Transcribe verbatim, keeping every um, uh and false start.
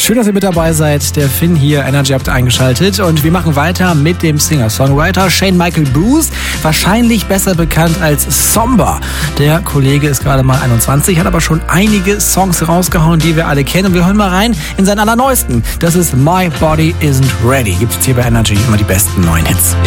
Schön, dass ihr mit dabei seid. Der Finn hier, Energy habt eingeschaltet. Und wir machen weiter mit dem Singer-Songwriter Shane Michael Booth. Wahrscheinlich besser bekannt als Somber. Der Kollege ist gerade mal einundzwanzig, hat aber schon einige Songs rausgehauen, die wir alle kennen. Und wir hören mal rein in seinen allerneuesten. Das ist My Body Isn't Ready. Gibt es hier bei Energy immer die besten neuen Hits.